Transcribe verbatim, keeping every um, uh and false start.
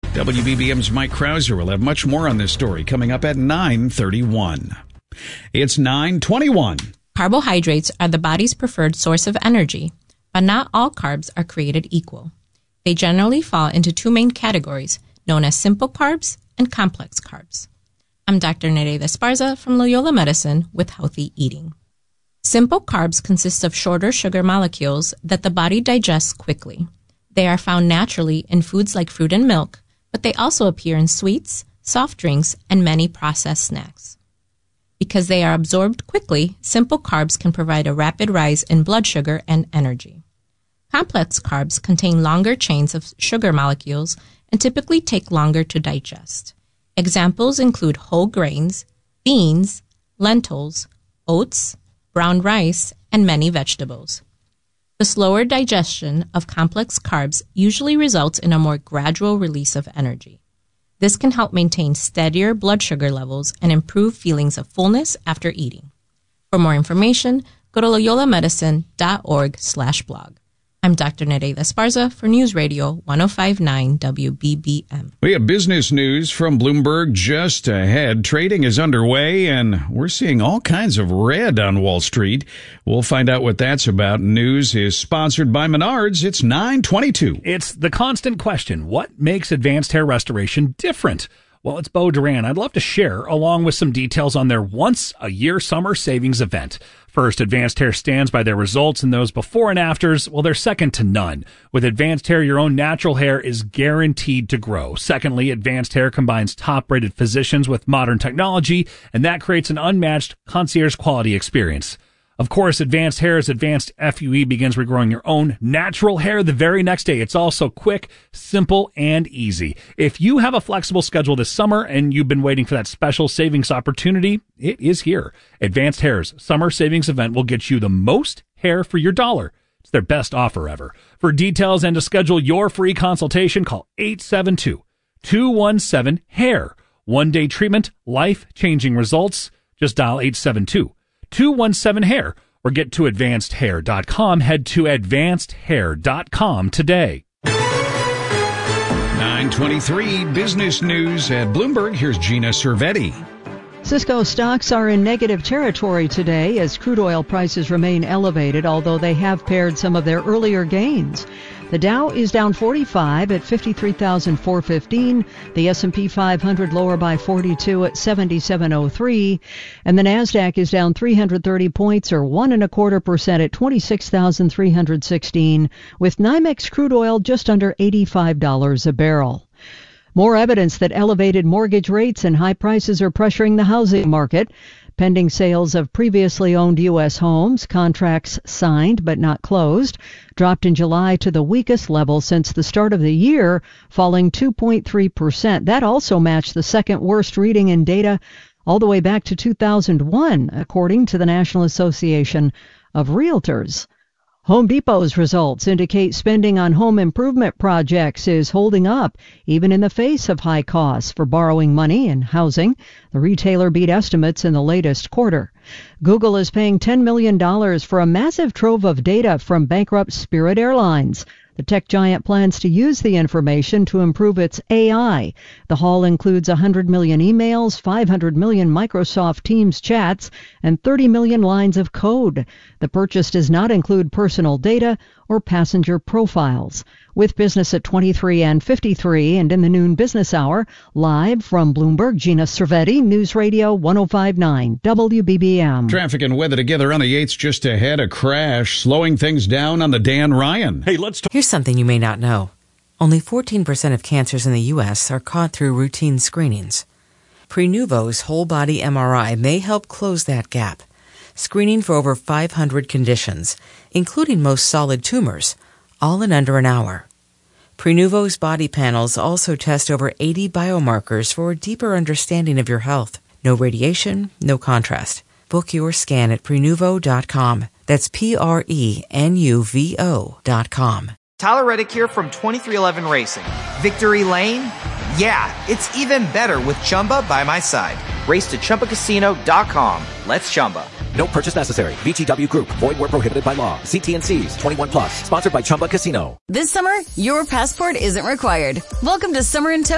W B B M's Mike Krauser will have much more on this story coming up at nine thirty-one. It's nine twenty-one. Carbohydrates are the body's preferred source of energy, but not all carbs are created equal. They generally fall into two main categories, known as simple carbs and complex carbs. I'm Doctor Nereida Esparza from Loyola Medicine with Healthy Eating. Simple carbs consist of shorter sugar molecules that the body digests quickly. They are found naturally in foods like fruit and milk, but they also appear in sweets, soft drinks, and many processed snacks. Because they are absorbed quickly, simple carbs can provide a rapid rise in blood sugar and energy. Complex carbs contain longer chains of sugar molecules and typically take longer to digest. Examples include whole grains, beans, lentils, oats, brown rice, and many vegetables. The slower digestion of complex carbs usually results in a more gradual release of energy. This can help maintain steadier blood sugar levels and improve feelings of fullness after eating. For more information, go to loyolamedicine.org slash blog. I'm Doctor Nereida Esparza for News Radio one oh five point nine W B B M. We have business news from Bloomberg just ahead. Trading is underway, and we're seeing all kinds of red on Wall Street. We'll find out what that's about. News is sponsored by Menards. It's nine twenty-two. It's the constant question. What makes advanced hair restoration different? Well, it's Bo Duran. I'd love to share, along with some details on their once-a-year summer savings event. First, Advanced Hair stands by their results, and those before and afters, well, they're second to none. With Advanced Hair, your own natural hair is guaranteed to grow. Secondly, Advanced Hair combines top-rated physicians with modern technology, and that creates an unmatched concierge quality experience. Of course, Advanced Hair's Advanced F U E begins regrowing your own natural hair the very next day. It's also quick, simple, and easy. If you have a flexible schedule this summer and you've been waiting for that special savings opportunity, it is here. Advanced Hair's summer savings event will get you the most hair for your dollar. It's their best offer ever. For details and to schedule your free consultation, call eight seven two, two one seven, hair. One-day treatment, life-changing results. Just dial eight seven two, two one seven, hair or get to advanced hair dot com. Head to advanced hair dot com today. nine twenty-three business news at Bloomberg. Here's Gina Cervetti. Cisco stocks are in negative territory today as crude oil prices remain elevated, although they have pared some of their earlier gains. The Dow is down forty-five at fifty-three thousand four hundred fifteen. The S and P five hundred lower by forty-two at seventy-seven oh three. And the Nasdaq is down three hundred thirty points or one and a quarter percent at twenty-six thousand three hundred sixteen, with NYMEX crude oil just under eighty-five dollars a barrel. More evidence that elevated mortgage rates and high prices are pressuring the housing market. Pending sales of previously owned U S homes, contracts signed but not closed, dropped in July to the weakest level since the start of the year, falling two point three percent. That also matched the second worst reading in data all the way back to two thousand one, according to the National Association of Realtors. Home Depot's results indicate spending on home improvement projects is holding up, even in the face of high costs for borrowing money and housing. The retailer beat estimates in the latest quarter. Google is paying ten million dollars for a massive trove of data from bankrupt Spirit Airlines. The tech giant plans to use the information to improve its A I. The haul includes one hundred million emails, five hundred million Microsoft Teams chats, and thirty million lines of code. The purchase does not include personal data or passenger profiles. With business at twenty-three and fifty-three and in the noon business hour, live from Bloomberg, Gina Cervetti, News Radio one oh five point nine W B B M. Traffic and weather together on the eights just ahead. A crash slowing things down on the Dan Ryan. Hey, let's talk. Here's something you may not know. Only fourteen percent of cancers in the U S are caught through routine screenings. Prenuvo's whole body M R I may help close that gap. Screening for over five hundred conditions, including most solid tumors, all in under an hour. Prenuvo's body panels also test over eighty biomarkers for a deeper understanding of your health. No radiation, no contrast. Book your scan at Prenuvo dot com. That's P R E N U V O dot com. Tyler Reddick here from twenty-three eleven Racing. Victory Lane? Yeah, it's even better with Chumba by my side. Race to Chumba Casino dot com. Let's Chumba. No purchase necessary. V G W Group. Void where prohibited by law. See T and C's. twenty-one plus. Sponsored by Chumba Casino. This summer, your passport isn't required. Welcome to Summer in Tow